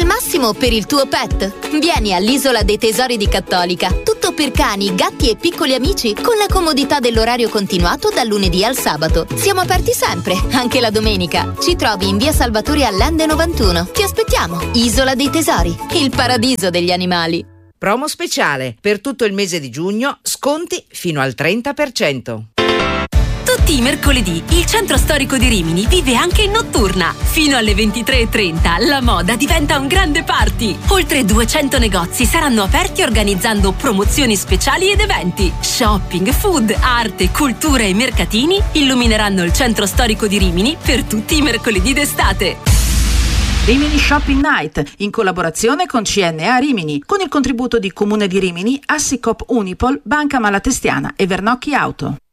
massimo per il tuo pet? Vieni all'Isola dei Tesori di Cattolica. Tutto per cani, gatti e piccoli amici con la comodità dell'orario continuato dal lunedì al sabato. Siamo aperti sempre, anche la domenica. Ci trovi in via Salvatore Allende 91. Ti aspettiamo. Isola dei Tesori, il paradiso degli animali. Promo speciale. Per tutto il mese di giugno, sconti fino al 30%. Tutti i mercoledì il centro storico di Rimini vive anche in notturna. Fino alle 23:30 la moda diventa un grande party. Oltre 200 negozi saranno aperti organizzando promozioni speciali ed eventi. Shopping, food, arte, cultura e mercatini illumineranno il centro storico di Rimini per tutti i mercoledì d'estate. Rimini Shopping Night, in collaborazione con CNA Rimini, con il contributo di Comune di Rimini, Assicop Unipol, Banca Malatestiana e Vernocchi Auto.